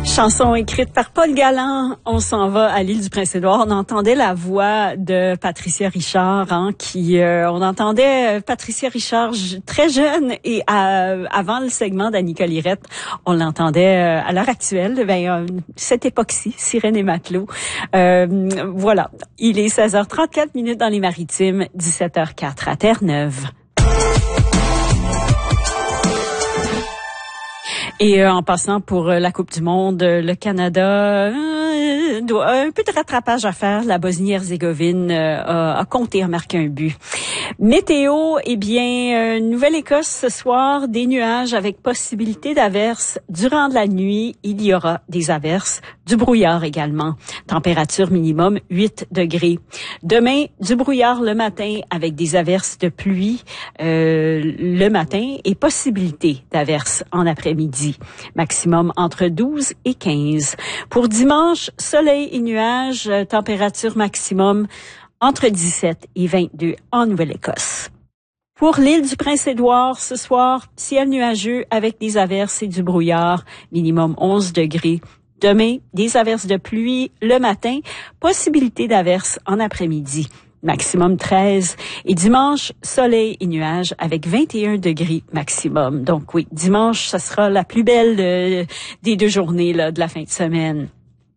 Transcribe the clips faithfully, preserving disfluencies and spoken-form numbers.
Chanson écrite par Paul Galland. On s'en va à l'île du Prince-Édouard. On entendait la voix de Patricia Richard, hein, qui, euh, on entendait Patricia Richard très jeune et euh, avant le segment d'Annie Colirette, on l'entendait euh, à l'heure actuelle, ben, euh, cette époque-ci, Sirène et Matelot. Euh, voilà. Il est seize heures trente-quatre minutes dans les Maritimes, dix-sept heures quatre à Terre-Neuve. Et euh, en passant pour euh, la Coupe du Monde, euh, le Canada euh, doit un peu de rattrapage à faire. La Bosnie-Herzégovine euh, a, a compté, a marqué un but. Météo, eh bien, euh, Nouvelle-Écosse ce soir, des nuages avec possibilité d'averses. Durant la nuit, il y aura des averses, du brouillard également. Température minimum huit degrés. Demain, du brouillard le matin avec des averses de pluie euh, le matin et possibilité d'averses en après-midi. Maximum entre douze et quinze. Pour dimanche, soleil et nuages, température maximum entre dix-sept et vingt-deux en Nouvelle-Écosse. Pour l'île du Prince-Édouard, ce soir, ciel nuageux avec des averses et du brouillard, minimum onze degrés. Demain, des averses de pluie le matin, possibilité d'averses en après-midi. Maximum treize. Et dimanche, soleil et nuages avec vingt et un degrés maximum. Donc oui, dimanche, ça sera la plus belle euh, des deux journées là, de la fin de semaine.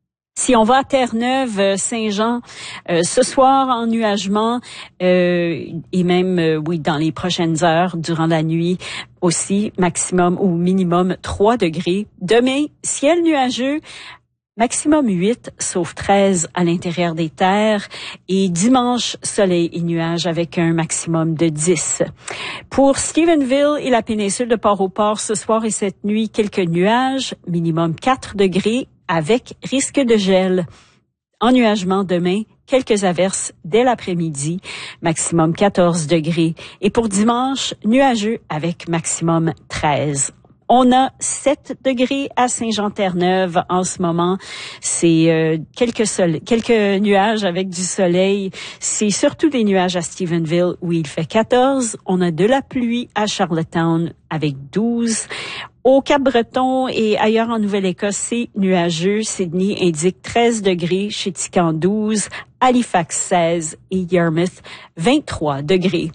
Si on va à Terre-Neuve, Saint-Jean, euh, ce soir, ennuagement, euh, et même, euh, oui, dans les prochaines heures, durant la nuit aussi, maximum ou minimum trois degrés. Demain, ciel nuageux, maximum huit, sauf treize à l'intérieur des terres. Et dimanche, soleil et nuages avec un maximum de dix. Pour Stephenville et la péninsule de Port-au-Port, ce soir et cette nuit, quelques nuages, minimum quatre degrés, avec risque de gel. Ennuagement demain, quelques averses dès l'après-midi, maximum quatorze degrés. Et pour dimanche, nuageux avec maximum treize. On a sept degrés à Saint-Jean-Terre-Neuve en ce moment. C'est euh, quelques soleil, quelques nuages avec du soleil. C'est surtout des nuages à Stephenville où il fait quatorze. On a de la pluie à Charlottetown avec douze. Au Cap-Breton et ailleurs en Nouvelle-Écosse, c'est nuageux. Sydney indique treize degrés, Chéticamp douze, Halifax seize et Yarmouth vingt-trois degrés.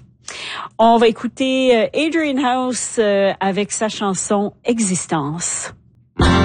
On va écouter Adrian House avec sa chanson Existence.